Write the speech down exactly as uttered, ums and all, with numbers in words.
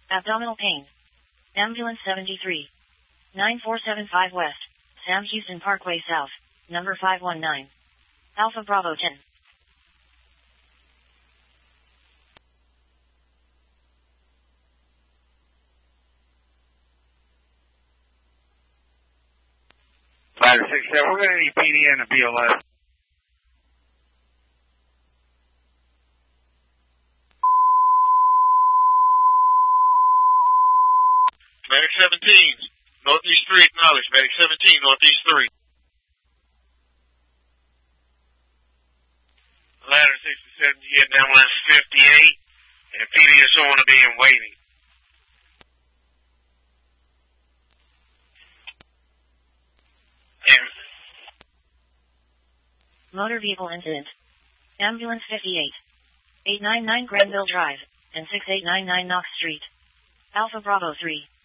Abdominal pain. Ambulance seventy-three. nine four seven five West. Sam Houston Parkway South. Number five one nine. Alpha Bravo ten. five six seven, we're going to need P D and a B L S. Medic seventeen, Northeast three, acknowledge. Medic seventeen, Northeast three. Ladder sixty-seven, you get ambulance fifty-eight, and P D is on to be in waiting. And Motor vehicle incident. Ambulance fifty-eight. eight ninety-nine Granville Drive, and six eight nine nine Knox Street. Alpha Bravo three.